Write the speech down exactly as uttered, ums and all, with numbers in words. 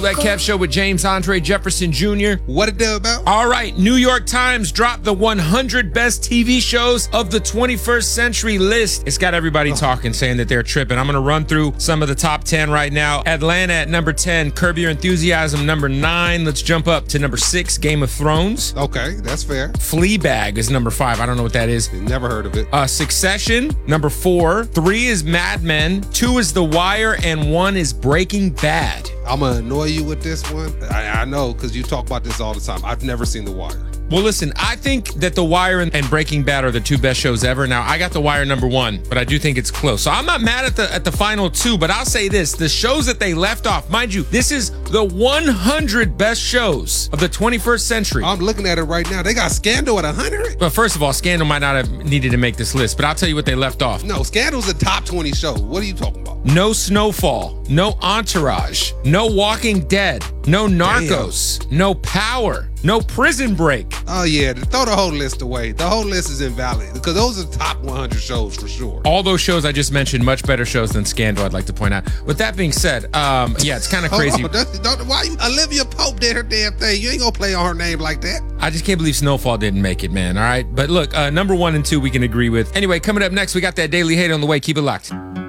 Bootleg Kev Show with James Andre Jefferson Junior What it do about? All right, New York Times dropped the one hundred best T V shows of the twenty-first century list. It's got everybody oh. talking, saying that they're tripping. I'm going to run through some of the top ten right now. Atlanta at number ten, Curb Your Enthusiasm number nine. Let's jump up to number six, Game of Thrones. Okay, that's fair. Fleabag is number five. I don't know what that is. Never heard of it. Uh, Succession, number four. Three is Mad Men. Two is The Wire, and one is Breaking Bad. I'm gonna annoy you with this one. I, I know, because you talk about this all the time. I've never seen The Wire. Well, listen, I think that The Wire and, and Breaking Bad are the two best shows ever. Now, I got The Wire number one, but I do think it's close. So I'm not mad at the at the final two, but I'll say this. The shows that they left off, mind you, this is the one hundred best shows of the twenty-first century. I'm looking at it right now. They got Scandal at one hundred? But first of all, Scandal might not have needed to make this list, but I'll tell you what they left off. No, Scandal's a top twenty show. What are you talking about? No Snowfall, no Entourage, no Walking Dead, no Narcos, Damn. no Power, no Prison Break. Oh, yeah. Throw the whole list away. The whole list is invalid because those are top one hundred shows for sure. All those shows I just mentioned, much better shows than Scandal, I'd like to point out. With that being said, um, yeah, it's kind of crazy. On, don't, don't, why you, Olivia Pope did her damn thing. You ain't going to play on her name like that. I just can't believe Snowfall didn't make it, man. All right. But look, uh, number one and two we can agree with. Anyway, coming up next, we got that Daily Hate on the way. Keep it locked.